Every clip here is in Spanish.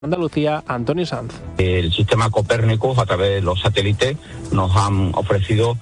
Andalucía, Antonio Sanz. El sistema Copérnicus, a través de los satélites, nos han ofrecido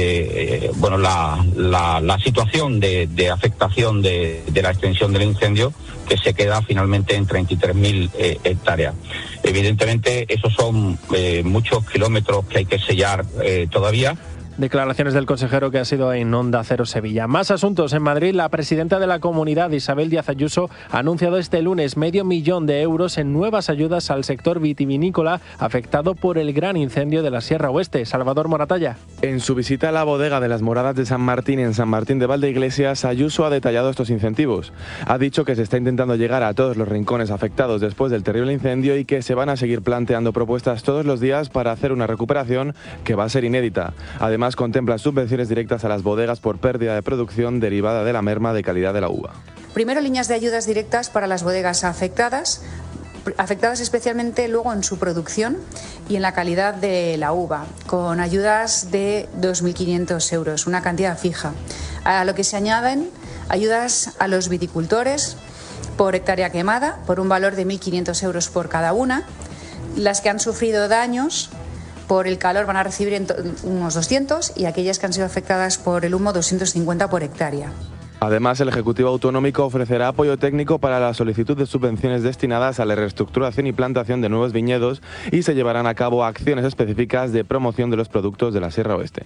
la situación de afectación de la extensión del incendio, que se queda finalmente en 33.000 hectáreas. Evidentemente, esos son muchos kilómetros que hay que sellar todavía. Declaraciones del consejero que ha sido en Onda Cero Sevilla. Más asuntos. En Madrid, la presidenta de la comunidad, Isabel Díaz Ayuso, ha anunciado este lunes 500.000 euros en nuevas ayudas al sector vitivinícola afectado por el gran incendio de la Sierra Oeste. Salvador Moratalla. En su visita a la bodega de las Moradas de San Martín en San Martín de Valdeiglesias, Ayuso ha detallado estos incentivos. Ha dicho que se está intentando llegar a todos los rincones afectados después del terrible incendio y que se van a seguir planteando propuestas todos los días para hacer una recuperación que va a ser inédita. Además, contempla subvenciones directas a las bodegas por pérdida de producción derivada de la merma de calidad de la uva. Primero, líneas de ayudas directas para las bodegas afectadas especialmente luego en su producción y en la calidad de la uva, con ayudas de 2.500 euros, una cantidad fija. A lo que se añaden ayudas a los viticultores por hectárea quemada, por un valor de 1.500 euros por cada una. Las que han sufrido daños por el calor van a recibir unos 200 y aquellas que han sido afectadas por el humo 250 por hectárea. Además, el Ejecutivo Autonómico ofrecerá apoyo técnico para la solicitud de subvenciones destinadas a la reestructuración y plantación de nuevos viñedos y se llevarán a cabo acciones específicas de promoción de los productos de la Sierra Oeste.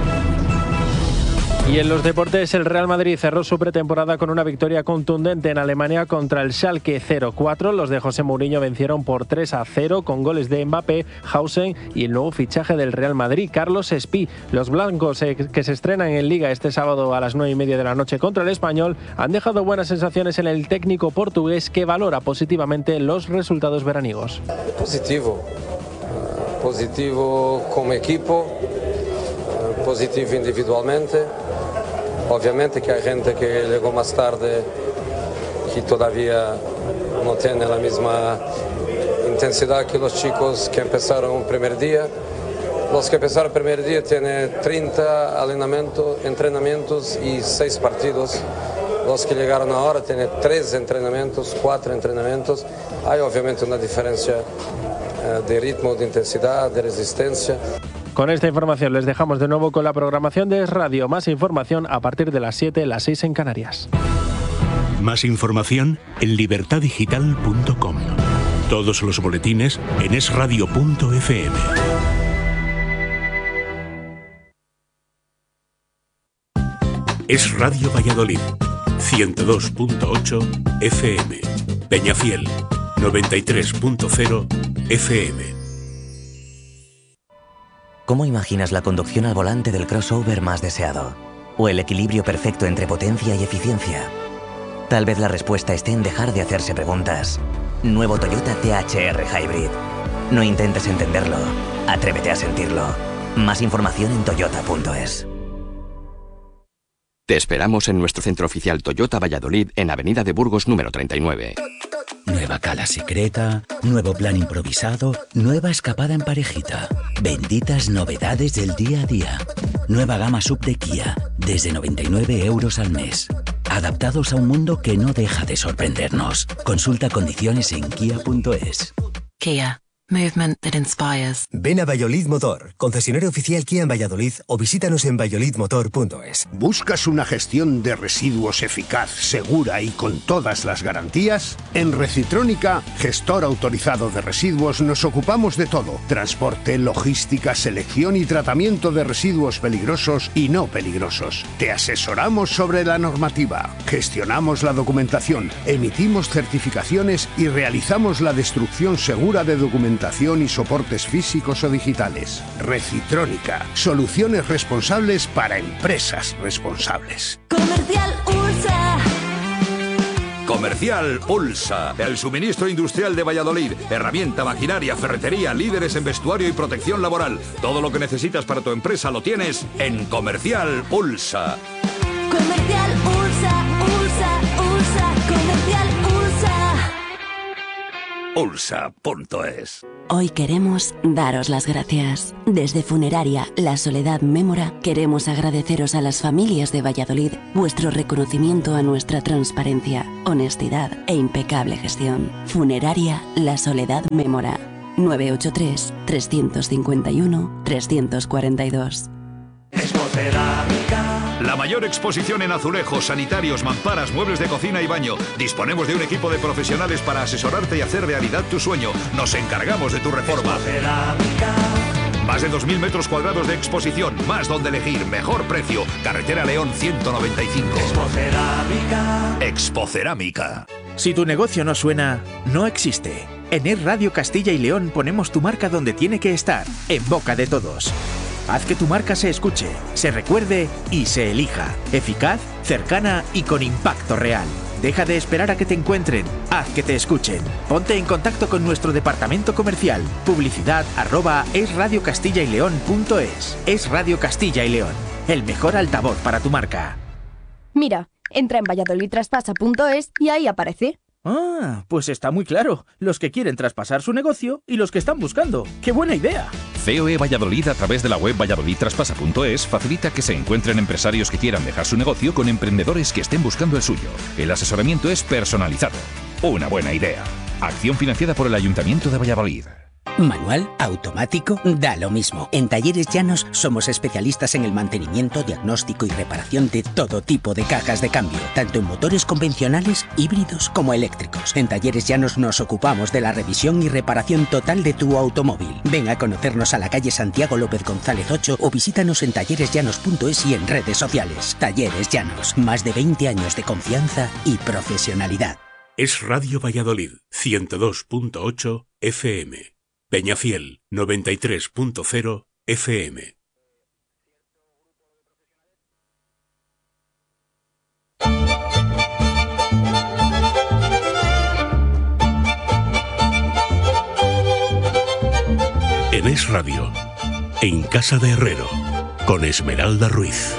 Y en los deportes, el Real Madrid cerró su pretemporada con una victoria contundente en Alemania contra el Schalke 04. Los de José Mourinho vencieron por 3-0 con goles de Mbappé, Hausen y el nuevo fichaje del Real Madrid, Carlos Espí. Los blancos, que se estrenan en Liga este sábado a las 9:30 de la noche contra el Español, han dejado buenas sensaciones en el técnico portugués, que valora positivamente los resultados veraniegos. Positivo como equipo, positivo individualmente. Obviamente que hay gente que llegó más tarde que todavía no tiene la misma intensidad que los chicos que empezaron el primer día. Los que empezaron el primer día tienen 30 entrenamientos y 6 partidos. Los que llegaron ahora tienen 3 entrenamientos, 4 entrenamientos. Hay obviamente una diferencia de ritmo, de intensidad, de resistencia. Con esta información les dejamos de nuevo con la programación de Es Radio. Más información a partir de las 7, las 6 en Canarias. Más información en libertadigital.com. Todos los boletines en esradio.fm. Es Radio Valladolid, 102.8 FM. Peñafiel, 93.0 FM. ¿Cómo imaginas la conducción al volante del crossover más deseado? ¿O el equilibrio perfecto entre potencia y eficiencia? Tal vez la respuesta esté en dejar de hacerse preguntas. Nuevo Toyota THR Hybrid. No intentes entenderlo, atrévete a sentirlo. Más información en toyota.es. Te esperamos en nuestro centro oficial Toyota Valladolid en Avenida de Burgos número 39. Nueva cala secreta, nuevo plan improvisado, nueva escapada en parejita. Benditas novedades del día a día. Nueva gama sub de Kia, desde 99 euros al mes. Adaptados a un mundo que no deja de sorprendernos. Consulta condiciones en kia.es. Kia. Movement that inspires. Ven a Valladolid Motor, concesionario oficial Kia en Valladolid, o visítanos en valladolidmotor.es. ¿Buscas una gestión de residuos eficaz, segura y con todas las garantías? En Recitrónica, gestor autorizado de residuos, nos ocupamos de todo: transporte, logística, selección y tratamiento de residuos peligrosos y no peligrosos. Te asesoramos sobre la normativa, gestionamos la documentación, emitimos certificaciones y realizamos la destrucción segura de documentación y soportes físicos o digitales. Recitrónica, soluciones responsables para empresas responsables. Comercial Ursa. Comercial Ulsa, el suministro industrial de Valladolid. Herramienta, maquinaria, ferretería, líderes en vestuario y protección laboral. Todo lo que necesitas para tu empresa lo tienes en Comercial Ulsa. Comercial Ursa, Ursa, Ursa, Comercial Ursa. Ulsa.es. Hoy queremos daros las gracias. Desde Funeraria La Soledad Mémora queremos agradeceros a las familias de Valladolid vuestro reconocimiento a nuestra transparencia. honestidad e impecable gestión. Funeraria La Soledad Mémora. 983 351 342. La mayor exposición en azulejos, sanitarios, mamparas, muebles de cocina y baño. Disponemos de un equipo de profesionales para asesorarte y hacer realidad tu sueño. Nos encargamos de tu reforma. Más de 2.000 metros cuadrados de exposición, más donde elegir, mejor precio. Carretera León 195. Expocerámica. Si tu negocio no suena, no existe. En Es Radio Castilla y León ponemos tu marca donde tiene que estar, en boca de todos. Haz que tu marca se escuche, se recuerde y se elija. Eficaz, cercana y con impacto real. Deja de esperar a que te encuentren. Haz que te escuchen. Ponte en contacto con nuestro departamento comercial. Publicidad@esradiocastillayleon.es. Es Radio Castilla y León. El mejor altavoz para tu marca. Mira, entra en valladolidtraspasa.es y ahí aparece. Ah, pues está muy claro. Los que quieren traspasar su negocio y los que están buscando. ¡Qué buena idea! COE Valladolid, a través de la web valladolidtraspasa.es, facilita que se encuentren empresarios que quieran dejar su negocio con emprendedores que estén buscando el suyo. El asesoramiento es personalizado. Una buena idea. Acción financiada por el Ayuntamiento de Valladolid. Manual, automático, da lo mismo. En Talleres Llanos somos especialistas en el mantenimiento, diagnóstico y reparación de todo tipo de cajas de cambio, tanto en motores convencionales, híbridos como eléctricos. En Talleres Llanos nos ocupamos de la revisión y reparación total de tu automóvil. Ven a conocernos a la calle Santiago López González 8 o visítanos en talleresllanos.es y en redes sociales. Talleres Llanos, más de 20 años de confianza y profesionalidad. Es Radio Valladolid, 102.8 FM. Peñafiel, 93.0 FM. En Es Radio, en Casa de Herrero, con Esmeralda Ruiz.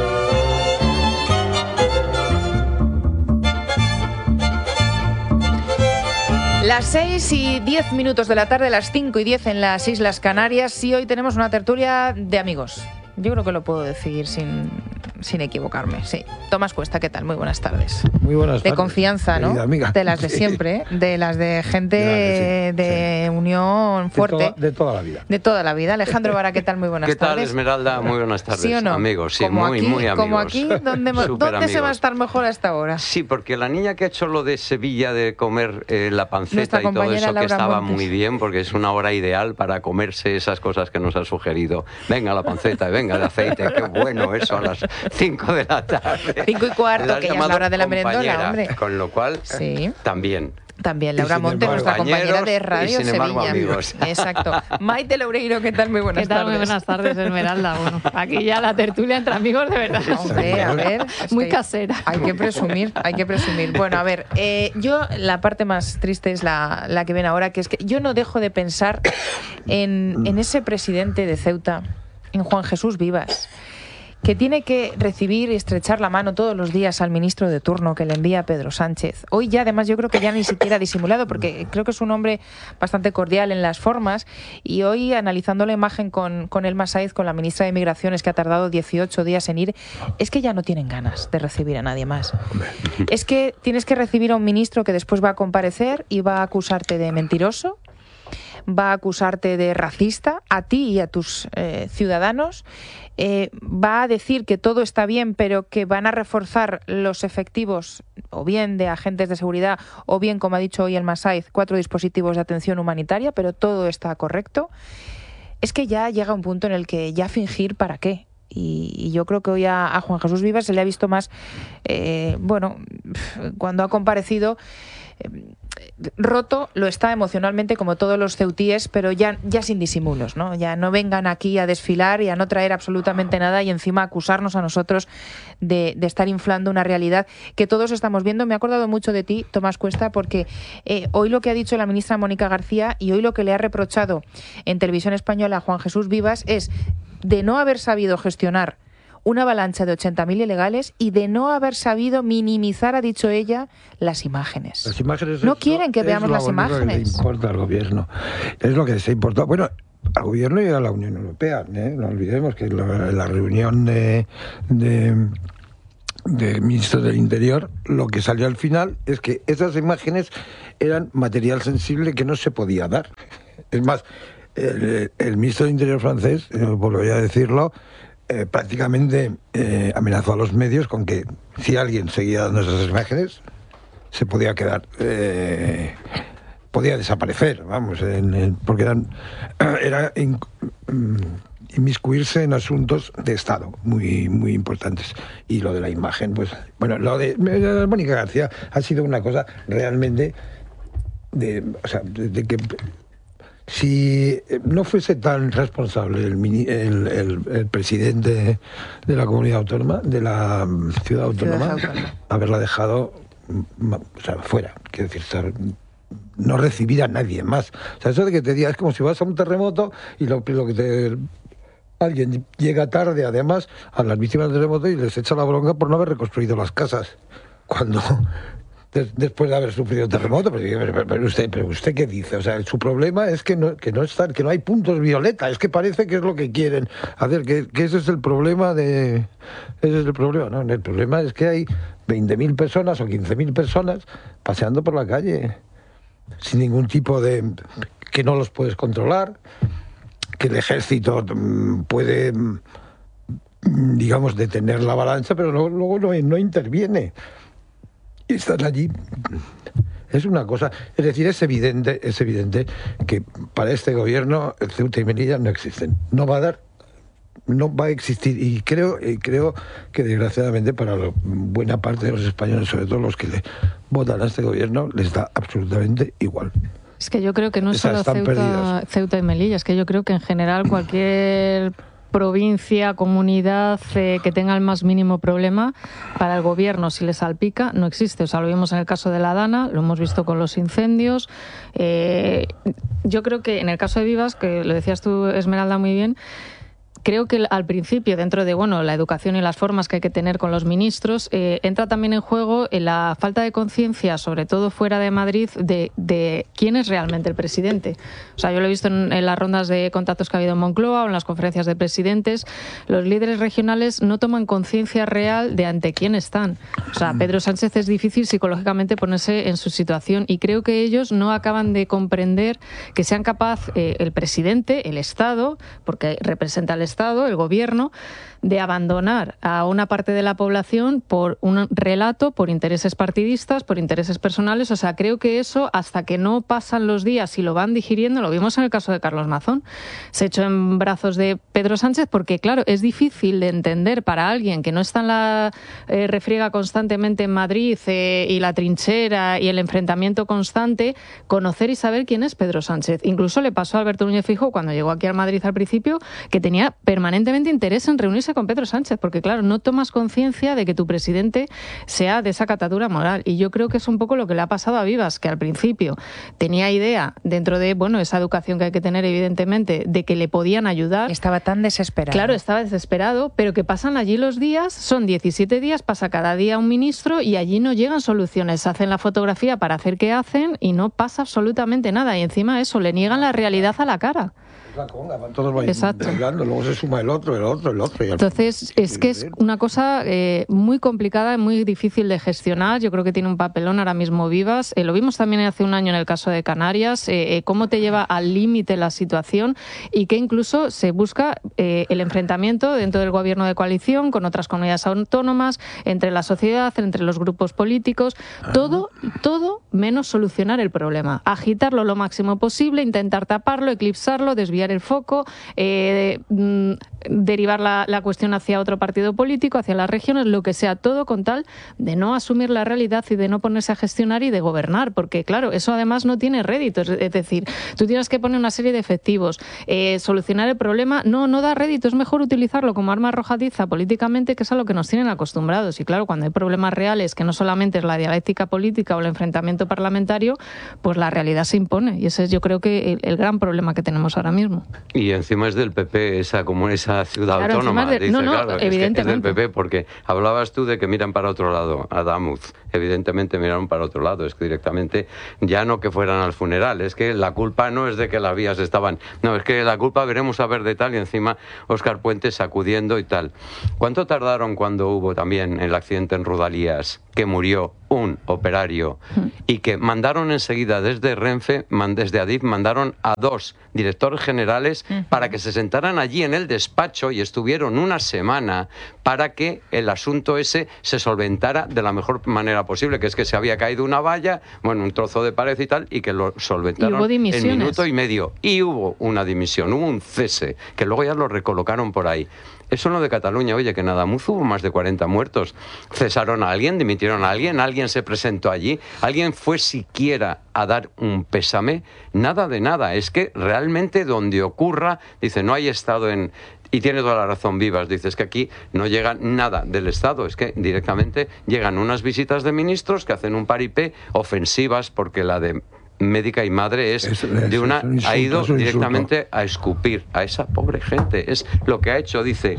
Las 6:10 de la tarde, las 5:10 en las Islas Canarias, y hoy tenemos una tertulia de amigos. Yo creo que lo puedo decir sin equivocarme. Sí. Tomás Cuesta, ¿qué tal? Muy buenas tardes. Muy buenas tardes. De confianza, ¿no? Amiga. De las de siempre, de las de gente de unión fuerte. De toda la vida. De toda la vida. Alejandro Vara, ¿qué tal? Muy buenas tardes. ¿Qué tal, Esmeralda? Muy buenas tardes. ¿Sí o no? Amigos, sí, como muy, aquí, muy amigos. Como aquí, ¿dónde se va a estar mejor a esta hora? Sí, porque la niña que ha hecho lo de Sevilla de comer la panceta Nuestra y todo compañera eso, Laura que estaba Montes. muy bien, porque es una hora ideal para comerse esas cosas que nos ha sugerido. Venga la panceta, venga el aceite, qué bueno eso a las 5 de la tarde. 5:15, que ya es la hora de la merendola, hombre. Con lo cual, sí. También Laura Montes, nuestra compañera de Radio sin embargo, Sevilla. amigos. Exacto. Maite Loureiro, ¿qué tal? Muy buenas ¿Qué tal? tardes. Muy buenas tardes, Esmeralda. Bueno, aquí ya la tertulia entre amigos de verdad. Hombre, a ver. Muy casera. Hay que presumir. Bueno, a ver, yo la parte más triste es la que ven ahora, que es que yo no dejo de pensar en ese presidente de Ceuta, en Juan Jesús Vivas, que tiene que recibir y estrechar la mano todos los días al ministro de turno que le envía Pedro Sánchez. Hoy ya, además, yo creo que ya ni siquiera disimulado, porque creo que es un hombre bastante cordial en las formas, y hoy, analizando la imagen con Elma Saiz, con la ministra de Migraciones, que ha tardado 18 días en ir, es que ya no tienen ganas de recibir a nadie más. Es que tienes que recibir a un ministro que después va a comparecer y va a acusarte de mentiroso, va a acusarte de racista a ti y a tus ciudadanos, va a decir que todo está bien, pero que van a reforzar los efectivos, o bien de agentes de seguridad, o bien, como ha dicho hoy el Masaiz, 4 dispositivos de atención humanitaria, pero todo está correcto. Es que ya llega un punto en el que ya fingir para qué. Y yo creo que hoy a Juan Jesús Vivas se le ha visto más, cuando ha comparecido, roto, lo está emocionalmente como todos los ceutíes, pero ya sin disimulos, ¿no? Ya no vengan aquí a desfilar y a no traer absolutamente nada y encima acusarnos a nosotros de estar inflando una realidad que todos estamos viendo. Me he acordado mucho de ti, Tomás Cuesta, porque hoy lo que ha dicho la ministra Mónica García y hoy lo que le ha reprochado en Televisión Española a Juan Jesús Vivas es de no haber sabido gestionar una avalancha de 80.000 ilegales y de no haber sabido minimizar, ha dicho ella, las imágenes. Las imágenes no quieren que veamos las imágenes. Es lo que le importa al gobierno. Es lo que les ha importado. Bueno, al gobierno y a la Unión Europea. No olvidemos que la reunión de de ministro del Interior, lo que salió al final es que esas imágenes eran material sensible que no se podía dar. Es más, el ministro del Interior francés, volveré a decirlo, prácticamente amenazó a los medios con que si alguien seguía dando esas imágenes, se podía quedar, podía desaparecer, vamos, porque era inmiscuirse en asuntos de Estado muy, muy importantes. Y lo de la imagen, pues, bueno, lo de Mónica García ha sido una cosa realmente de que si no fuese tan responsable el presidente de la comunidad autónoma, de la ciudad autónoma, haberla dejado fuera, quiero decir, no recibir a nadie más. O sea, eso de que te diga, es como si vas a un terremoto y lo que alguien llega tarde, además, a las víctimas del terremoto y les echa la bronca por no haber reconstruido las casas. Cuando después de haber sufrido el terremoto, pero usted ¿qué dice? O sea, su problema es que no hay puntos violeta, es que parece que es lo que quieren hacer, que ese es el problema ese es el problema, ¿no? El problema es que hay 20.000 personas o 15.000 personas paseando por la calle sin ningún tipo de... que no los puedes controlar, que el ejército puede, digamos, detener la avalancha, pero luego no interviene. Y están allí. Es una cosa, es decir, es evidente que para este gobierno Ceuta y Melilla no existen. No va a existir, y creo que desgraciadamente para buena parte de los españoles, sobre todo los que le votan a este gobierno, les da absolutamente igual. Es que yo creo que no es solo Ceuta y Melilla, es que yo creo que en general cualquier provincia, comunidad que tenga el más mínimo problema, para el gobierno, si le salpica, no existe. O sea, lo vimos en el caso de la Dana, lo hemos visto con los incendios. Yo creo que en el caso de Vivas, que lo decías tú, Esmeralda, muy bien, creo que al principio, dentro de la educación y las formas que hay que tener con los ministros, entra también en juego la falta de conciencia, sobre todo fuera de Madrid, de quién es realmente el presidente. O sea, yo lo he visto en las rondas de contactos que ha habido en Moncloa o en las conferencias de presidentes. Los líderes regionales no toman conciencia real de ante quién están. O sea, Pedro Sánchez es difícil psicológicamente ponerse en su situación y creo que ellos no acaban de comprender que sean capaz el presidente, el Estado, porque representa al Estado, el gobierno, de abandonar a una parte de la población por un relato, por intereses partidistas, por intereses personales. O sea, creo que eso, hasta que no pasan los días y lo van digiriendo, lo vimos en el caso de Carlos Mazón, se echó en brazos de Pedro Sánchez porque, claro, es difícil de entender para alguien que no está en la refriega constantemente en Madrid y la trinchera y el enfrentamiento constante, conocer y saber quién es Pedro Sánchez. Incluso le pasó a Alberto Núñez Feijóo cuando llegó aquí a Madrid al principio, que tenía permanentemente interés en reunirse con Pedro Sánchez, porque claro, no tomas conciencia de que tu presidente sea de esa catadura moral. Y yo creo que es un poco lo que le ha pasado a Vivas, que al principio tenía idea, dentro de esa educación que hay que tener evidentemente, de que le podían ayudar. Estaba tan desesperado. Claro, estaba desesperado, pero que pasan allí los días, son 17 días, pasa cada día un ministro y allí no llegan soluciones. Hacen la fotografía para hacer que hacen y no pasa absolutamente nada. Y encima eso, le niegan la realidad a la cara. La conga, van todos bailando, luego se suma el otro. Entonces, es que es una cosa muy complicada y muy difícil de gestionar. Yo creo que tiene un papelón ahora mismo Vivas. Lo vimos también hace un año en el caso de Canarias, cómo te lleva al límite la situación y que incluso se busca el enfrentamiento dentro del gobierno de coalición con otras comunidades autónomas, entre la sociedad, entre los grupos políticos, todo menos solucionar el problema. Agitarlo lo máximo posible, intentar taparlo, eclipsarlo, desviar el foco, derivar la cuestión hacia otro partido político, hacia las regiones, lo que sea, todo con tal de no asumir la realidad y de no ponerse a gestionar y de gobernar, porque claro, eso además no tiene réditos, es decir, tú tienes que poner una serie de efectivos, solucionar el problema, no da rédito, es mejor utilizarlo como arma arrojadiza políticamente, que es a lo que nos tienen acostumbrados. Y claro, cuando hay problemas reales, que no solamente es la dialéctica política o el enfrentamiento parlamentario, pues la realidad se impone, y ese es, yo creo, que el gran problema que tenemos ahora mismo. mismo. Y encima es del PP, esa ciudad autónoma. Claro, evidentemente. Es del PP, porque hablabas tú de que miran para otro lado, a Damuz. Evidentemente miraron para otro lado, es que directamente ya no que fueran al funeral, es que la culpa no es de que las vías estaban, no, es que la culpa veremos a ver de tal, y encima Óscar Puente sacudiendo y tal. ¿Cuánto tardaron cuando hubo también el accidente en Rodalías, que murió un operario y que mandaron enseguida desde Renfe, desde Adif, mandaron a 2 directores generales para que se sentaran allí en el despacho y estuvieron una semana para que el asunto ese se solventara de la mejor manera posible, que es que se había caído una valla, bueno, un trozo de pared y tal, y que lo solventaron en minuto y medio. Y hubo una dimisión, hubo un cese, que luego ya lo recolocaron por ahí. Eso en lo de Cataluña, oye, que en Adamuz hubo más de 40 muertos. Cesaron a alguien, dimitieron a alguien, alguien se presentó allí, alguien fue siquiera a dar un pésame, nada de nada. Es que realmente donde ocurra, dice, no hay Estado en... Y tiene toda la razón Vivas, dices que aquí no llega nada del Estado, es que directamente llegan unas visitas de ministros que hacen un paripé ofensivas, porque la de médica y madre ha ido directamente a escupir a esa pobre gente. Es lo que ha hecho, dice.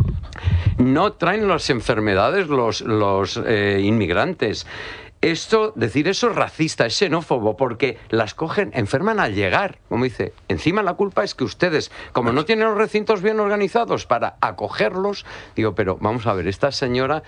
No traen las enfermedades los inmigrantes. Decir eso es racista, es xenófobo, porque las cogen, enferman al llegar, como dice. Encima la culpa es que ustedes, como no tienen los recintos bien organizados para acogerlos, digo, pero vamos a ver, esta señora,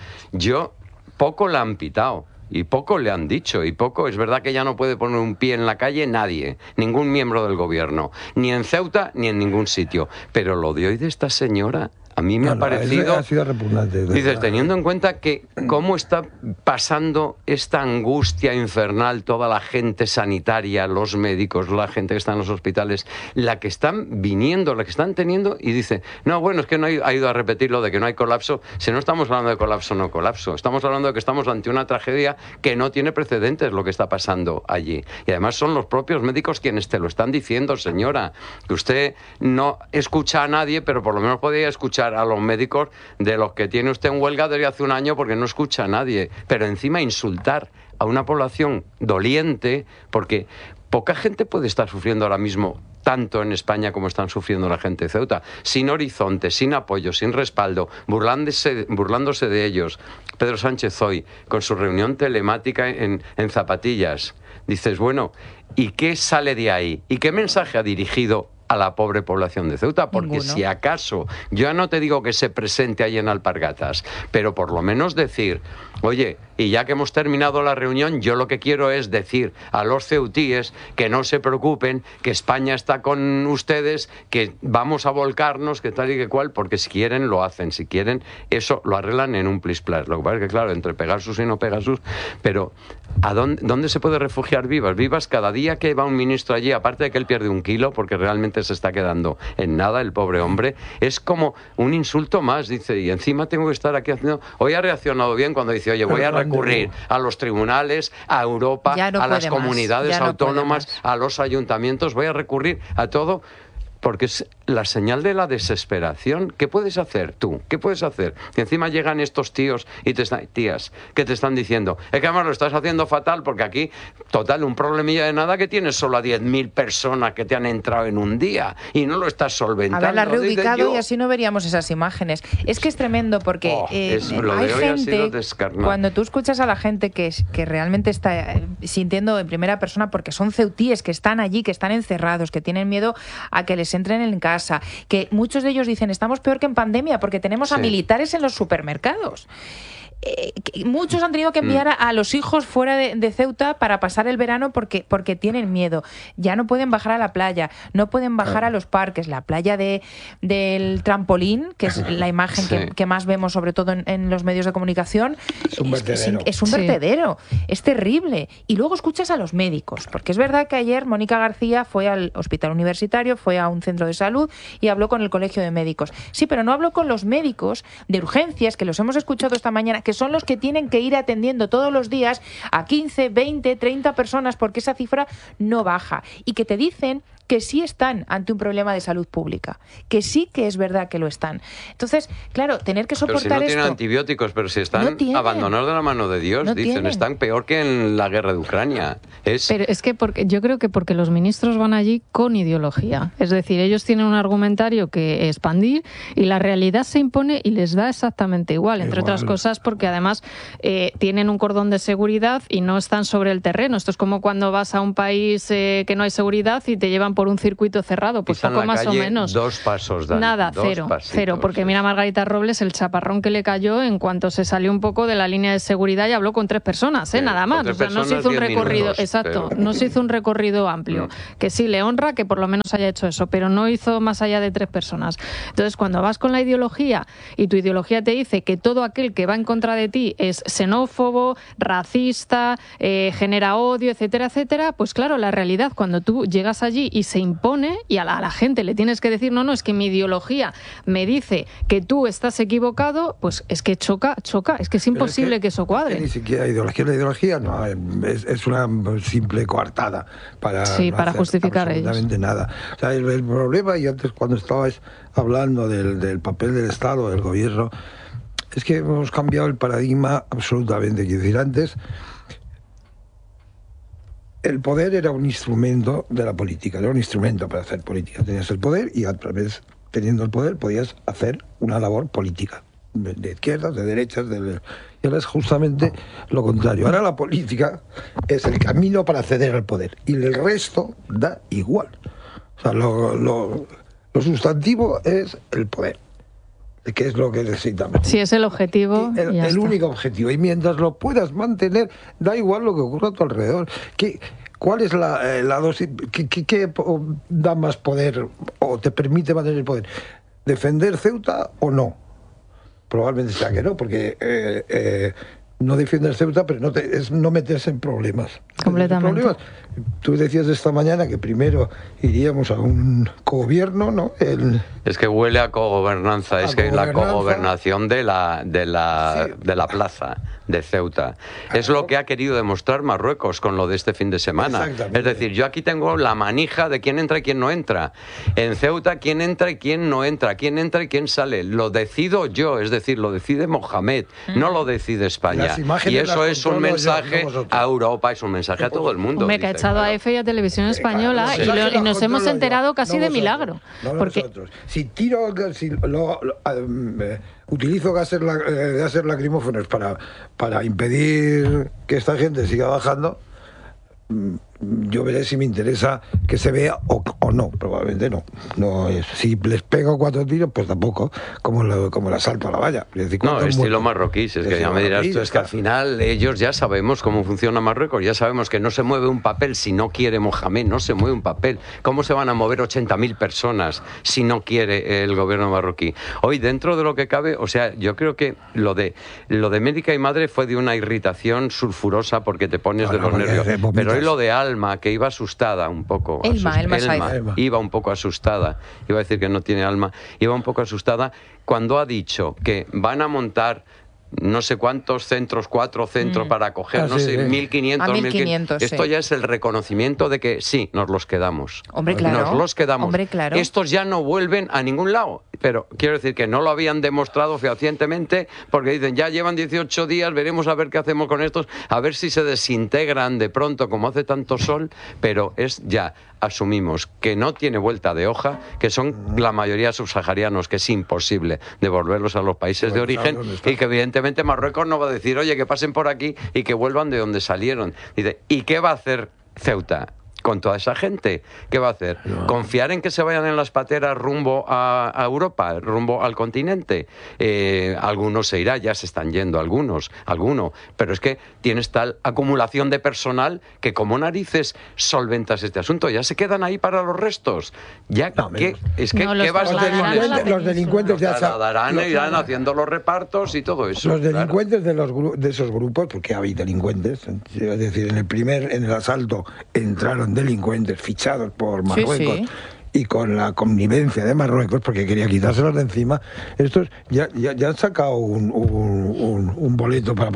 poco la han pitado. Y poco le han dicho, y poco, es verdad que ya no puede poner un pie en la calle nadie, ningún miembro del gobierno, ni en Ceuta ni en ningún sitio. Pero lo de hoy de esta señora, a mí me ha parecido... Ha sido repugnante. Dices, teniendo en cuenta que cómo está pasando esta angustia infernal toda la gente sanitaria, los médicos, la gente que está en los hospitales, la que están viniendo, la que están teniendo, y dice, no, bueno, es que no ha ido a repetir lo de que no hay colapso. Si no estamos hablando de colapso, no colapso. Estamos hablando de que estamos ante una tragedia que no tiene precedentes lo que está pasando allí. Y además son los propios médicos quienes te lo están diciendo, señora, que usted no escucha a nadie, pero por lo menos podría escuchar a los médicos de los que tiene usted en huelga desde hace un año, porque no escucha a nadie. Pero encima insultar a una población doliente, porque poca gente puede estar sufriendo ahora mismo tanto en España como están sufriendo la gente de Ceuta, sin horizonte, sin apoyo, sin respaldo, burlándose de ellos. Pedro Sánchez hoy, con su reunión telemática en zapatillas, dices, bueno, ¿y qué sale de ahí? ¿Y qué mensaje ha dirigido a la pobre población de Ceuta? Porque si acaso, yo ya no te digo que se presente ahí en Alpargatas, pero por lo menos decir, oye, y ya que hemos terminado la reunión, yo lo que quiero es decir a los ceutíes que no se preocupen, que España está con ustedes, que vamos a volcarnos, que tal y que cual, porque si quieren lo hacen, si quieren eso lo arreglan en un plis-plas. Lo que pasa es que, claro, entre Pegasus y no Pegasus, pero ¿a dónde se puede refugiar Vivas? Vivas, cada día que va un ministro allí, aparte de que él pierde 1 kilo, porque realmente se está quedando en nada el pobre hombre, es como un insulto más, dice, y encima tengo que estar aquí haciendo... Hoy ha reaccionado bien cuando dice, oye, voy a recurrir a los tribunales, a Europa, a las comunidades autónomas, a los ayuntamientos, voy a recurrir a todo, porque es la señal de la desesperación. ¿Qué puedes hacer tú? ¿Qué puedes hacer? Y encima llegan estos tíos y tías que te están diciendo, es que además lo estás haciendo fatal, porque aquí, total, un problemilla de nada que tienes solo a 10.000 personas que te han entrado en un día y no lo estás solventando. Haberla reubicado y así no veríamos esas imágenes. Es que es tremendo, porque hay gente, cuando tú escuchas a la gente que realmente está sintiendo en primera persona, porque son ceutíes que están allí, que están encerrados, que tienen miedo a que les entren en casa, que muchos de ellos dicen, estamos peor que en pandemia porque tenemos a militares en los supermercados. Muchos han tenido que enviar a los hijos fuera de Ceuta para pasar el verano porque tienen miedo. Ya no pueden bajar a la playa, no pueden bajar a los parques. La playa del trampolín, que es la imagen que más vemos sobre todo en los medios de comunicación, es un vertedero, es terrible. Y luego escuchas a los médicos, porque es verdad que ayer Mónica García fue al hospital universitario, fue a un centro de salud y habló con el colegio de médicos. Sí, pero no habló con los médicos de urgencias, que los hemos escuchado esta mañana, que son los que tienen que ir atendiendo todos los días a 15, 20, 30 personas, porque esa cifra no baja. Y que te dicen que sí están ante un problema de salud pública, que sí que es verdad que lo están. Entonces, claro, tener que soportar pero si no esto... tienen antibióticos, pero si están abandonados de la mano de Dios, No dicen, tienen. están peor que en la guerra de Ucrania. Pero es que yo creo que porque los ministros van allí con ideología. Es decir, ellos tienen un argumentario que expandir y la realidad se impone y les da exactamente igual. Entre otras cosas porque además tienen un cordón de seguridad y no están sobre el terreno. Esto es como cuando vas a un país que no hay seguridad y te llevan por un circuito cerrado. Pues Pisan poco la más o calle menos. 2 pasos, Dani, Nada, 2 cero. pasitos. Cero, porque mira Margarita Robles el chaparrón que le cayó en cuanto se salió un poco de la línea de seguridad y habló con 3 personas, nada más. O sea, no se hizo un recorrido, exacto, no se hizo un recorrido amplio. Que sí le honra que por lo menos haya hecho eso, pero no hizo más allá de 3 personas. Entonces, cuando vas con la ideología y tu ideología te dice que todo aquel que va en contra de ti es xenófobo, racista, genera odio, etcétera, etcétera, pues claro, la realidad cuando tú llegas allí y se impone y a la gente le tienes que decir, no, es que mi ideología me dice que tú estás equivocado, pues es que choca, es que es imposible que eso cuadre. Ni siquiera ideología, la ideología no, es una simple coartada para, sí, no para hacer justificar absolutamente nada. O sea, el problema, y antes cuando estabais hablando del papel del Estado, del gobierno, es que hemos cambiado el paradigma absolutamente. Quiero decir, antes el poder era un instrumento de la política, era un instrumento para hacer política. Tenías el poder y a través, teniendo el poder, podías hacer una labor política, de izquierdas, de derechas, y ahora es justamente lo contrario. Ahora la política es el camino para acceder al poder y el resto da igual. O sea, lo sustantivo es el poder, que es lo que necesitamos. Si es el objetivo, el único objetivo. Y mientras lo puedas mantener, da igual lo que ocurra a tu alrededor. ¿Cuál es la dosis? ¿Qué da más poder o te permite mantener el poder? ¿Defender Ceuta o no? Probablemente sea que no, porque no defiendes Ceuta, pero es no meterse en problemas. Completamente. Tú decías esta mañana que primero iríamos a un cogobierno, ¿no? Es que huele a cogobernanza, es que la cogobernación de la plaza de Ceuta. Es lo que ha querido demostrar Marruecos con lo de este fin de semana. Es decir, yo aquí tengo la manija de quién entra y quién no entra. En Ceuta, quién entra y quién no entra, quién entra y quién sale. Lo decido yo, es decir, lo decide Mohamed, no lo decide España. Y eso es un mensaje a Europa, es un mensaje a todo el mundo. Hombre, que ha echado a EFE y a Televisión Española y nos hemos enterado casi de milagro. Porque si utilizo gases lacrimógenos para impedir que esta gente siga bajando, yo veré si me interesa que se vea o no. Probablemente no. Si les pego 4 tiros, pues tampoco, como el asalto a la valla. Es decir, no, estilo marroquí, es que ya me dirás tú, es que al final ellos ya sabemos cómo funciona Marruecos, ya sabemos que no se mueve un papel si no quiere Mohamed, no se mueve un papel. ¿Cómo se van a mover 80.000 personas si no quiere el gobierno marroquí? Hoy, dentro de lo que cabe, o sea, yo creo que lo de médica y madre fue de una irritación sulfurosa porque te pones de los nervios. Pero hoy lo de Alma, que iba asustada un poco. Elma iba un poco asustada. Iba a decir que no tiene alma. Iba un poco asustada cuando ha dicho que van a montar no sé cuántos centros, 4 centros para acoger, no sé, 1.500. Esto ya es el reconocimiento de que sí, nos los quedamos. Hombre, claro. Nos los quedamos. Hombre, claro. Estos ya no vuelven a ningún lado. Pero quiero decir que no lo habían demostrado fehacientemente porque dicen, ya llevan 18 días, veremos a ver qué hacemos con estos, a ver si se desintegran de pronto como hace tanto sol, pero asumimos que no tiene vuelta de hoja, que son la mayoría subsaharianos, que es imposible devolverlos a los países de origen y que evidentemente Marruecos no va a decir, oye, que pasen por aquí y que vuelvan de donde salieron. Dice, ¿y qué va a hacer Ceuta con toda esa gente? ¿Qué va a hacer? ¿Confiar en que se vayan en las pateras rumbo a Europa, rumbo al continente? Algunos se irán, ya se están yendo algunos, pero es que tienes tal acumulación de personal que como narices solventas este asunto, ya se quedan ahí para los restos. ¿Qué vas a hacer? Los delincuentes ya irán haciendo los repartos y todo eso. Los delincuentes de esos grupos, porque hay delincuentes, es decir, en el asalto entraron delincuentes fichados por Marruecos y con la connivencia de Marruecos porque quería quitárselos de encima. Estos ya han sacado un boleto para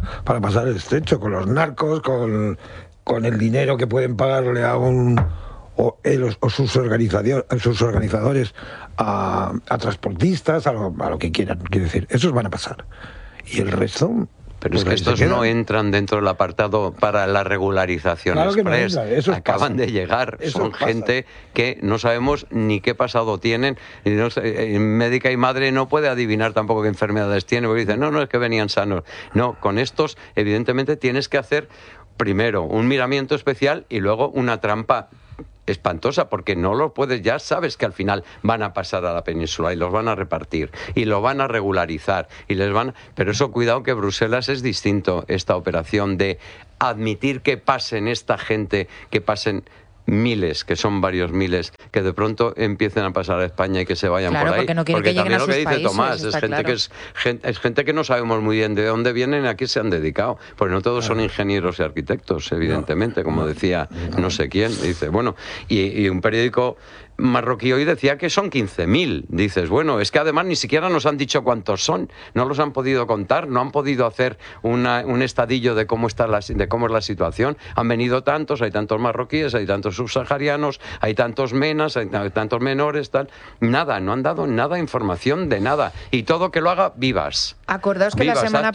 pasar el estrecho con los narcos, con el dinero que pueden pagarle a un o sus organizadores a transportistas, a lo que quieran. Quiero decir, esos van a pasar. Y el resto... Pero es que estos no entran dentro del apartado para la regularización express. Acaban de llegar. Son gente que no sabemos ni qué pasado tienen. Y médica y madre no puede adivinar tampoco qué enfermedades tienen, porque dicen, no, es que venían sanos. No, con estos, evidentemente, tienes que hacer primero un miramiento especial y luego una trampa espantosa, porque no lo puedes, ya sabes que al final van a pasar a la península y los van a repartir y lo van a regularizar y pero eso, cuidado, que Bruselas es distinto, esta operación de admitir que pasen esta gente, que pasen miles, que son varios miles, que de pronto empiecen a pasar a España y que se vayan por ahí. Porque no quieren que lleguen a sus países. Tomás, es gente que no sabemos muy bien de dónde vienen y a qué se han dedicado, porque no todos son ingenieros y arquitectos, evidentemente, como decía no sé quién, dice, bueno, y un periódico marroquí hoy decía que son 15.000. Dices, bueno, es que además ni siquiera nos han dicho cuántos son, no los han podido contar, no han podido hacer un estadillo de cómo es la situación. Han venido tantos, hay tantos marroquíes, hay tantos subsaharianos, hay tantos menas, hay tantos menores, tal. Nada, no han dado nada de información de nada. Y todo que lo haga Vivas. Acordaos que la semana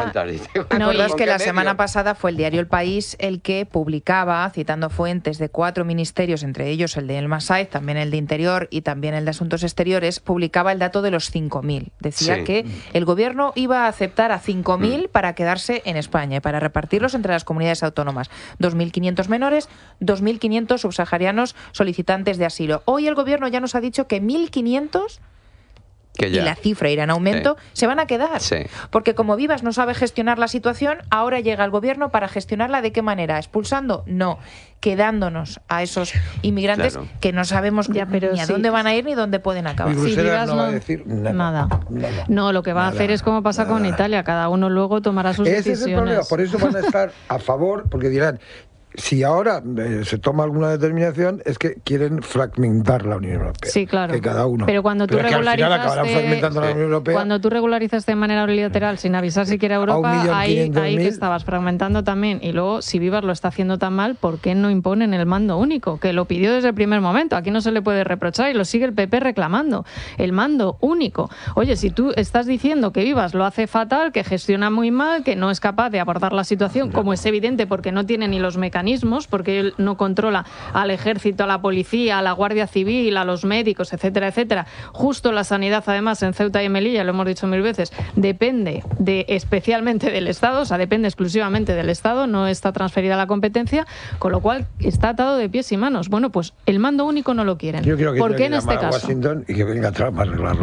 pasada fue el diario El País el que publicaba, citando fuentes de 4 ministerios, entre ellos el de El Massaid, también el de Interior y también el de Asuntos Exteriores, publicaba el dato de los 5.000. Decía que el gobierno iba a aceptar a 5.000 para quedarse en España y para repartirlos entre las comunidades autónomas. 2.500 menores, 2.500 subsaharianos solicitantes de asilo. Hoy el gobierno ya nos ha dicho que 1.500... y la cifra irá en aumento, se van a quedar. Porque como Vivas no sabe gestionar la situación, ahora llega el gobierno para gestionarla. ¿De qué manera? ¿Expulsando? No. Quedándonos a esos inmigrantes que no sabemos ni a dónde van a ir ni dónde pueden acabar. Si Vivas no va a decir nada. No, lo que va a hacer es como pasa con Italia. Cada uno luego tomará sus decisiones. Ese es el problema. Por eso van a estar a favor, porque dirán... Si ahora se toma alguna determinación, es que quieren fragmentar la Unión Europea. Sí, claro. Que cada uno. Pero cuando tú regularizas de manera unilateral, sin avisar siquiera a Europa, ahí que estabas fragmentando también. Y luego, si Vivas lo está haciendo tan mal, ¿por qué no imponen el mando único? Que lo pidió desde el primer momento. Aquí no se le puede reprochar y lo sigue el PP reclamando. El mando único. Oye, si tú estás diciendo que Vivas lo hace fatal, que gestiona muy mal, que no es capaz de abordar la situación, como es evidente porque no tiene ni los mecanismos, porque él no controla al ejército, a la policía, a la Guardia Civil, a los médicos, etcétera, etcétera. Justo la sanidad, además, en Ceuta y Melilla, lo hemos dicho 1000 veces, depende especialmente del Estado, o sea, depende exclusivamente del Estado, no está transferida la competencia, con lo cual está atado de pies y manos. Bueno, pues el mando único no lo quieren. ¿Por qué en este caso? Washington y que venga Trump a arreglarlo.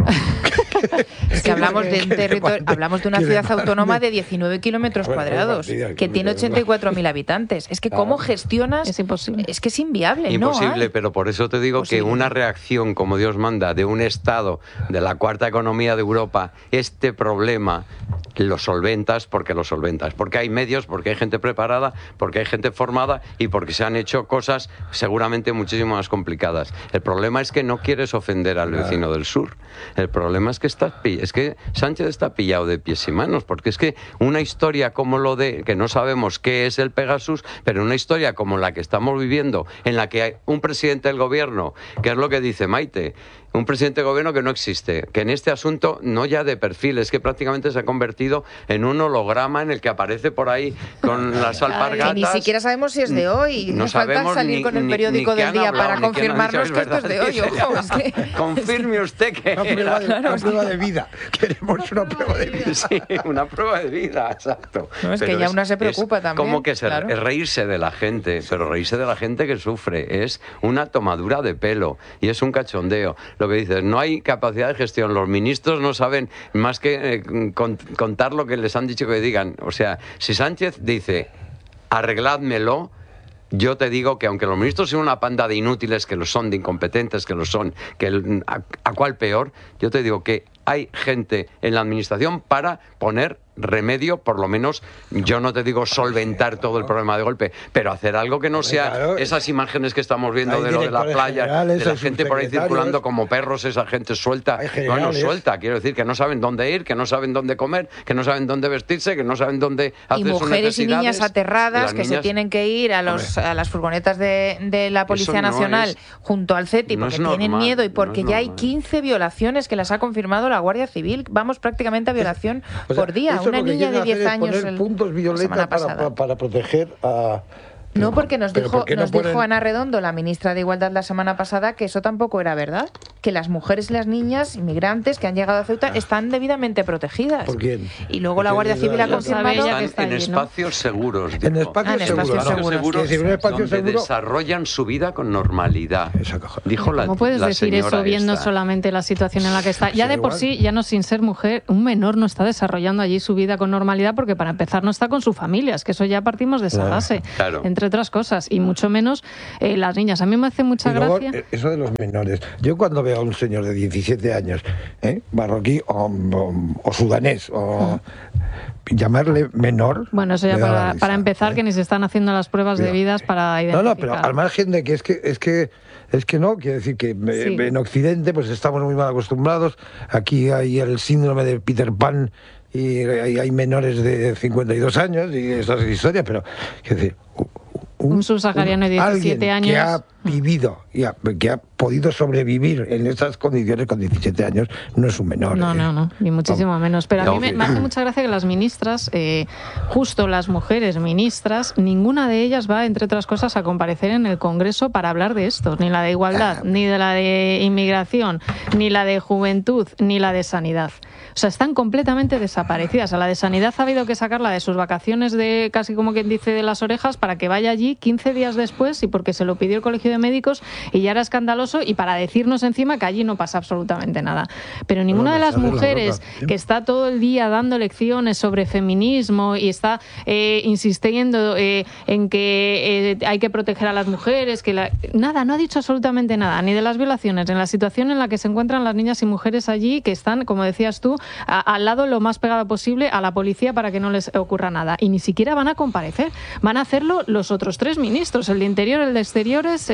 Es que hablamos de un territorio, hablamos de una ciudad autónoma de 19 kilómetros cuadrados, que tiene 84.000 habitantes. Es que ¿cómo gestionas? Es imposible. Es que es inviable. Imposible, pero por eso te digo que una reacción como Dios manda de un Estado de la cuarta economía de Europa, este problema lo solventas, porque hay medios, porque hay gente preparada, porque hay gente formada y porque se han hecho cosas seguramente muchísimo más complicadas. El problema es que no quieres ofender al vecino del sur. El problema es que Sánchez está pillado de pies y manos, porque es que una historia como lo de, que no sabemos qué es el Pegasus, pero una historia como la que estamos viviendo, en la que hay un presidente del gobierno, que es lo que dice Maite, un presidente de gobierno que no existe, que en este asunto no ya de perfil, es que prácticamente se ha convertido en un holograma en el que aparece por ahí con las alpargatas. Que ni siquiera sabemos si es de hoy. No nos falta salir con el periódico del día para confirmarnos que esto es de hoy. Ojo, es que... Confirme usted que una prueba de vida. Queremos una prueba de vida. Sí, una prueba de vida, exacto. No, es que ya una se preocupa también. Como que es reírse de la gente, pero reírse de la gente que sufre. Es una tomadura de pelo y es un cachondeo. Lo que dices, no hay capacidad de gestión. Los ministros no saben más que contar lo que les han dicho que digan. O sea, si Sánchez dice, arregládmelo, yo te digo que aunque los ministros sean una panda de inútiles, que lo son, de incompetentes, que lo son, a cuál peor, yo te digo que hay gente en la administración para poner remedio, por lo menos, yo no te digo solventar todo el problema de golpe, pero hacer algo que no sea esas imágenes que estamos viendo de lo de la playa, de la gente por ahí circulando como perros, esa gente suelta. Bueno, suelta, quiero decir, que no saben dónde ir, que no saben dónde comer, que no saben dónde vestirse, que no saben dónde hacer sus necesidades. Y mujeres y niñas aterradas que se tienen que ir a las furgonetas de la Policía Nacional junto al CETI porque tienen miedo y porque ya hay 15 violaciones que las ha confirmado la Guardia Civil. Vamos prácticamente a violación por día. Una niña de 10 años puntos violetas para proteger a... No, porque nos dijo Ana Redondo, la ministra de Igualdad, la semana pasada, que eso tampoco era verdad, que las mujeres y las niñas inmigrantes que han llegado a Ceuta están debidamente protegidas. ¿Por quién? Y luego la Guardia Civil ha confirmado que están en espacios seguros. En espacios seguros. Donde desarrollan su vida con normalidad. Dijo la ¿Cómo puedes decir eso viendo esta solamente la situación en la que está? Ya de por sí, ya no sin ser mujer, un menor no está desarrollando allí su vida con normalidad porque para empezar no está con su familia. Es que eso ya partimos de esa base. Claro. Entre otras cosas, y mucho menos las niñas. A mí me hace mucha gracia. Eso de los menores. Yo cuando veo a un señor de 17 años, marroquí o sudanés, o llamarle menor... Bueno, eso ya para empezar, que ni se están haciendo las pruebas debidas para identificar. No, pero al margen de que es que no, quiere decir que en Occidente pues estamos muy mal acostumbrados. Aquí hay el síndrome de Peter Pan y hay menores de 52 años y esas historias, pero quiero decir... Un subsahariano de 17 años que ha vivido que ha podido sobrevivir en esas condiciones con 17 años no es un menor. No, ni muchísimo menos. Pero a mí me hace mucha gracia que las ministras, justo las mujeres ministras, ninguna de ellas va, entre otras cosas, a comparecer en el Congreso para hablar de esto. Ni la de igualdad, ni de la de inmigración, ni la de juventud, ni la de sanidad. O sea, están completamente desaparecidas. A la de sanidad ha habido que sacarla de sus vacaciones de casi como quien dice de las orejas para que vaya allí 15 días después y porque se lo pidió el Colegio de Médicos y ya era escandaloso y para decirnos encima que allí no pasa absolutamente nada. Pero ninguna de las mujeres que está todo el día dando lecciones sobre feminismo y está insistiendo en que hay que proteger a las mujeres, nada, no ha dicho absolutamente nada, ni de las violaciones, en la situación en la que se encuentran las niñas y mujeres allí que están, como decías tú, al lado lo más pegado posible a la policía para que no les ocurra nada. Y ni siquiera van a comparecer. Van a hacerlo los otros 3 ministros, el de Interior, el de Exteriores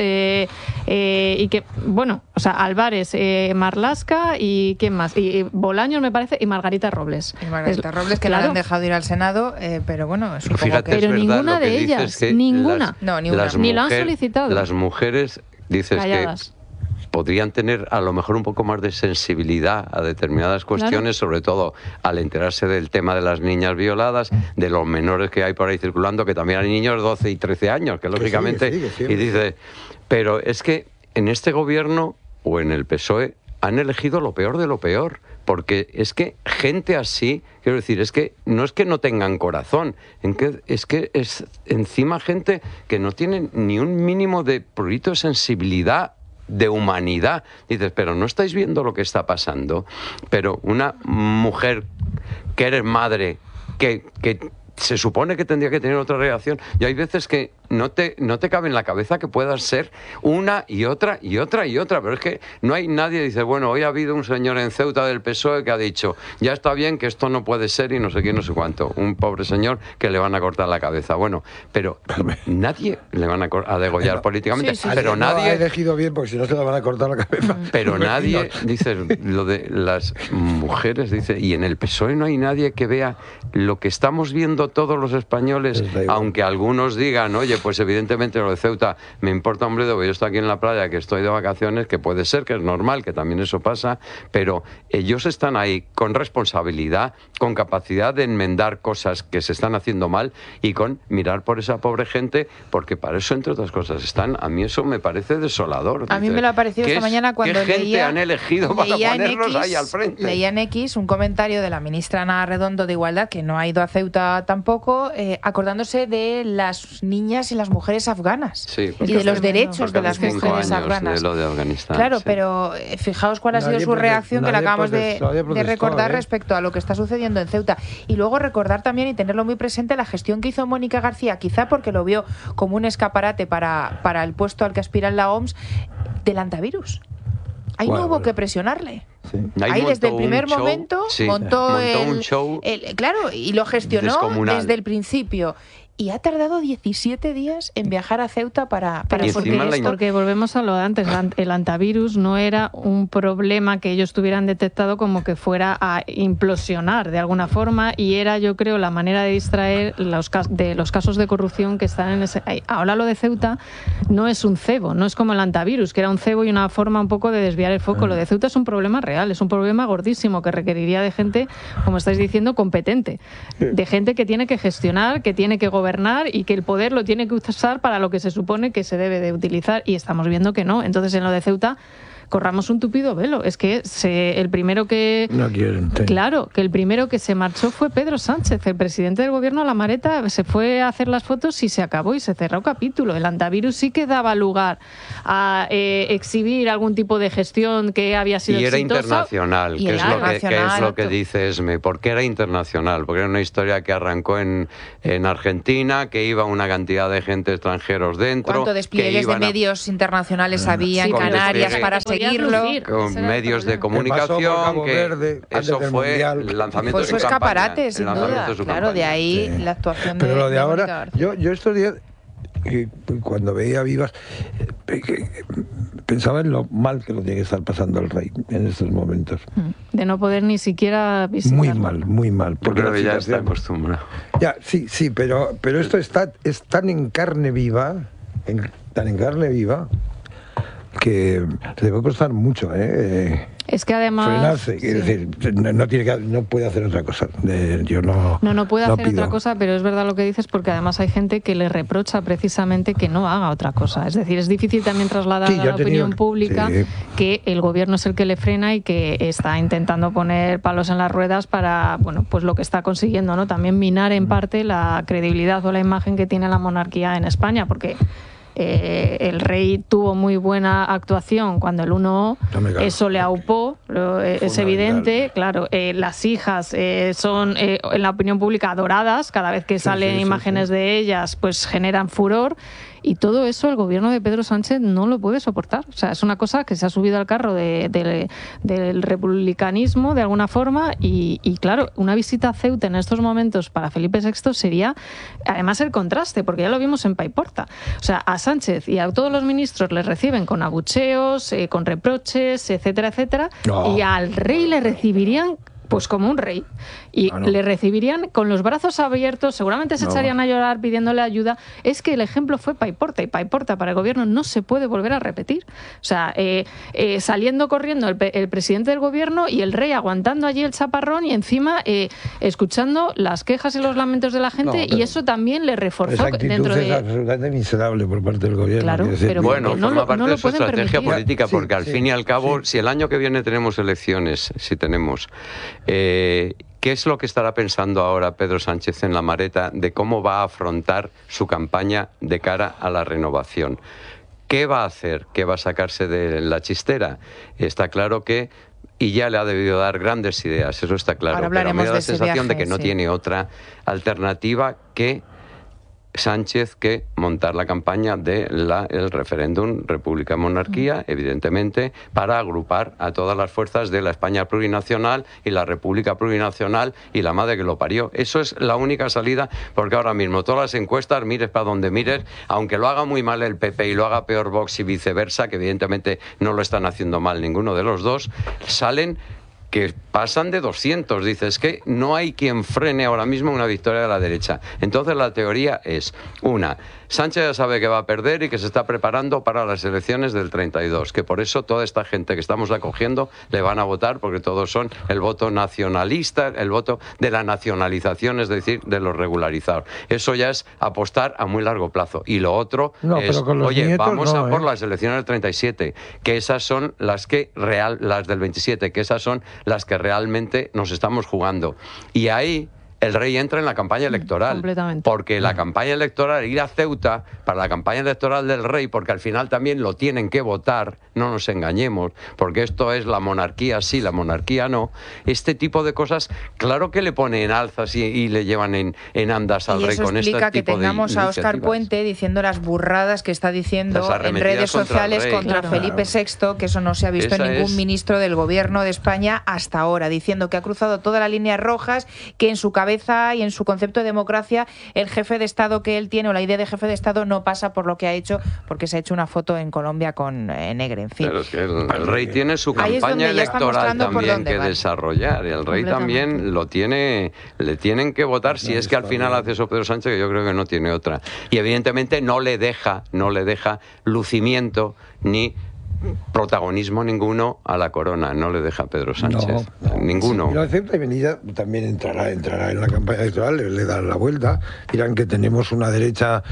y que, bueno, o sea, Álvarez, Marlaska y ¿quién más? Y Bolaños, me parece, y Margarita Robles. Y Margarita Robles, que la han dejado ir al Senado, pero bueno, supongo que... Pero ninguna de ellas, ninguna. No, ni una. Ni lo han solicitado. Las mujeres, dices calladas, que podrían tener a lo mejor un poco más de sensibilidad a determinadas cuestiones, sobre todo al enterarse del tema de las niñas violadas, de los menores que hay por ahí circulando, que también hay niños de 12 y 13 años, que lógicamente... Y dice, pero es que en este gobierno o en el PSOE han elegido lo peor de lo peor, porque es que gente así, quiero decir, es que no tengan corazón, es que es encima gente que no tiene ni un mínimo de prurito de sensibilidad, de humanidad. Dices, pero no estáis viendo lo que está pasando. Pero una mujer que eres madre, que se supone que tendría que tener otra reacción, y hay veces que no te cabe en la cabeza que puedas ser una y otra y otra y otra, pero es que no hay nadie, dice, bueno, hoy ha habido un señor en Ceuta del PSOE que ha dicho, ya está bien, que esto no puede ser y no sé qué, no sé cuánto, un pobre señor que le van a cortar la cabeza. Bueno, pero nadie le van a degollar políticamente, pero nadie... ha elegido bien porque si no se le van a cortar la cabeza. Pero nadie, dice, lo de las mujeres, dice, y en el PSOE no hay nadie que vea lo que estamos viendo todos los españoles, aunque algunos digan, oye, pues evidentemente lo de Ceuta me importa un bledo, yo estoy aquí en la playa, que estoy de vacaciones, que puede ser, que es normal, que también eso pasa, pero ellos están ahí con responsabilidad, con capacidad de enmendar cosas que se están haciendo mal y con mirar por esa pobre gente, porque para eso, entre otras cosas, están. A mí eso me parece desolador. A mí me lo ha parecido esta mañana cuando ¿qué gente han elegido para ponerlos ahí al frente? Leía en X un comentario de la ministra Ana Redondo de Igualdad, que no ha ido a Ceuta tampoco, acordándose de las niñas y las mujeres afganas y de los derechos de las mujeres afganas. De lo de Afganistán, claro, pero fijaos cuál ha sido su reacción, que la acabamos de recordar respecto a lo que está sucediendo en Ceuta. Y luego recordar también y tenerlo muy presente la gestión que hizo Mónica García, quizá porque lo vio como un escaparate para el puesto al que aspira en la OMS, del antivirus. Ahí no hubo que presionarle. Ahí desde el primer momento montó un show. Claro, y lo gestionó descomunal. desde el principio. Y ha tardado 17 días en viajar a Ceuta para porque volvemos a lo de antes. El antivirus no era un problema que ellos tuvieran detectado como que fuera a implosionar de alguna forma, y era, yo creo, la manera de distraer de los casos de corrupción que están en ese... Ahora lo de Ceuta no es un cebo, no es como el antivirus, que era un cebo y una forma un poco de desviar el foco. Lo de Ceuta es un problema real, es un problema gordísimo que requeriría de gente, como estáis diciendo, competente, de gente que tiene que gestionar, que tiene que gobernar y que el poder lo tiene que usar para lo que se supone que se debe de utilizar, y estamos viendo que no. Entonces, en lo de Ceuta corramos un tupido velo. Es que el primero que... No quieren. Claro, que el primero que se marchó fue Pedro Sánchez, el presidente del gobierno, a la Mareta, se fue a hacer las fotos y se acabó y se cerró capítulo. El antivirus sí que daba lugar a exhibir algún tipo de gestión que había sido exitosa. Y era internacional, que es lo que dice Esme. ¿Por qué era internacional? Porque era una historia que arrancó en Argentina, que iba una cantidad de gente extranjeros dentro. ¿Cuánto despliegues de medios internacionales había en Canarias para seguirlo? Con medios de comunicación, eso fue el lanzamiento de su campaña. Fue su escaparate, sin duda. Claro, de ahí la actuación de... Pero lo de ahora, yo estos días, cuando veía Vivas, pensaba en lo mal que lo tiene que estar pasando el rey en estos momentos. De no poder ni siquiera visitar. Muy mal. Porque creo que ya está acostumbrado. Ya, sí, pero esto es tan en carne viva, que le va a costar mucho, Es que además... frenarse, es decir, no puede hacer otra cosa. No puede hacer otra cosa, pero es verdad lo que dices, porque además hay gente que le reprocha precisamente que no haga otra cosa. Es decir, es difícil también trasladar a la opinión pública que el gobierno es el que le frena y que está intentando poner palos en las ruedas para, bueno, pues lo que está consiguiendo, ¿no? También minar en parte la credibilidad o la imagen que tiene la monarquía en España, porque... el rey tuvo muy buena actuación cuando el 1O, eso le aupó, es evidente, claro. Las hijas son en la opinión pública adoradas, cada vez que salen imágenes de ellas pues generan furor, y todo eso el gobierno de Pedro Sánchez no lo puede soportar. O sea, es una cosa que se ha subido al carro del republicanismo de alguna forma, y claro, una visita a Ceuta en estos momentos para Felipe VI sería además el contraste, porque ya lo vimos en Paiporta. O sea, a Sánchez y a todos los ministros les reciben con abucheos, con reproches, etcétera, etcétera, y al rey le recibirían pues como un rey, y le recibirían con los brazos abiertos, seguramente se echarían a llorar pidiéndole ayuda. Es que el ejemplo fue Paiporta, y Paiporta para el gobierno no se puede volver a repetir. O sea, saliendo corriendo el presidente del gobierno y el rey aguantando allí el chaparrón, y encima escuchando las quejas y los lamentos de la gente, y eso también le reforzó dentro de... Es absolutamente miserable por parte del gobierno. Claro, pero bueno, forma parte de su estrategia política, porque al fin y al cabo, si el año que viene tenemos elecciones, si tenemos... ¿qué es lo que estará pensando ahora Pedro Sánchez en la Mareta de cómo va a afrontar su campaña de cara a la renovación? ¿Qué va a hacer? ¿Qué va a sacarse de la chistera? Está claro que... Y ya le ha debido dar grandes ideas, eso está claro. Pero me da la sensación de que no tiene otra alternativa que Sánchez que montar la campaña del referéndum República-Monarquía, evidentemente, para agrupar a todas las fuerzas de la España plurinacional y la República plurinacional y la madre que lo parió. Eso es la única salida, porque ahora mismo todas las encuestas, mires para donde mires, aunque lo haga muy mal el PP y lo haga peor Vox y viceversa, que evidentemente no lo están haciendo mal ninguno de los dos, salen que pasan de 200. Dices que no hay quien frene ahora mismo una victoria de la derecha. Entonces la teoría es, Sánchez ya sabe que va a perder y que se está preparando para las elecciones del 32, que por eso toda esta gente que estamos acogiendo le van a votar, porque todos son el voto nacionalista, el voto de la nacionalización, es decir, de los regularizados. Eso ya es apostar a muy largo plazo. Y lo otro es, oye, vamos a por las elecciones del 37, que esas son las las del 27, que esas son las que realmente nos estamos jugando. Y ahí el rey entra en la campaña electoral. Completamente. Porque la campaña electoral, ir a Ceuta para la campaña electoral del rey, porque al final también lo tienen que votar, no nos engañemos, porque esto es la monarquía sí, la monarquía no. Este tipo de cosas, claro que le ponen alzas y le llevan en andas al rey con este tipo de iniciativas. Y eso explica que tengamos a Óscar Puente diciendo las burradas que está diciendo en redes sociales contra Felipe VI, que eso no se ha visto en ningún ministro del gobierno de España hasta ahora, diciendo que ha cruzado todas las líneas rojas, que en su cabeza y en su concepto de democracia el jefe de Estado que él tiene o la idea de jefe de Estado no pasa por lo que ha hecho, porque se ha hecho una foto en Colombia con Negre, en fin. Pero es que el rey tiene su campaña electoral también que desarrollar, y el rey también lo tiene, le tienen que votar si es que al final hace eso Pedro Sánchez, que yo creo que no tiene otra. Y evidentemente no le deja lucimiento ni protagonismo ninguno a la corona, no le deja Pedro Sánchez, ninguno. Si lo acepta y Melilla también entrará en la campaña electoral, le darán la vuelta, dirán que tenemos una derecha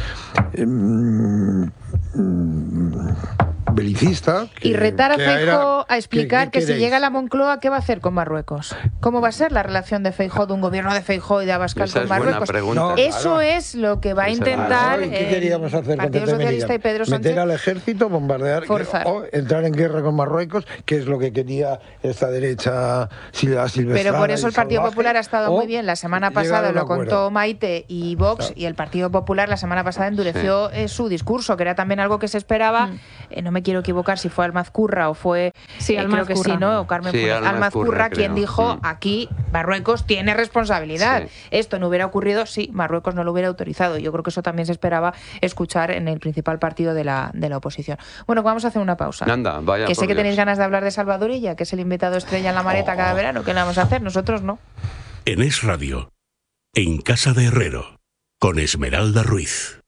belicista. Y retar a Feijóo a explicar que si llega a la Moncloa, ¿qué va a hacer con Marruecos? ¿Cómo va a ser la relación de Feijóo, de un gobierno de Feijóo y de Abascal con Marruecos? Eso es lo que va a intentar ¿qué queríamos hacer Partido Socialista y Pedro Sánchez? Meter al ejército, bombardear o entrar en guerra con Marruecos, que es lo que quería esta derecha silvestrada. Pero por eso el Partido Popular ha estado muy bien. La semana pasada lo contó Maite y Vox, y el Partido Popular la semana pasada endureció su discurso, que era también algo que se esperaba. No me quiero equivocar si fue Almazcurra o fue creo que sí, ¿no? O Carmen Almazcurra quien dijo aquí Marruecos tiene responsabilidad. Esto no hubiera ocurrido si Marruecos no lo hubiera autorizado. Yo creo que eso también se esperaba escuchar en el principal partido de la oposición. Bueno, vamos a hacer una pausa. Anda, vaya, que sé que tenéis ganas de hablar de Salvadorilla, que es el invitado estrella en la maleta cada verano. ¿Qué le vamos a hacer? Nosotros no. En Es Radio, en Casa de Herrero, con Esmeralda Ruiz.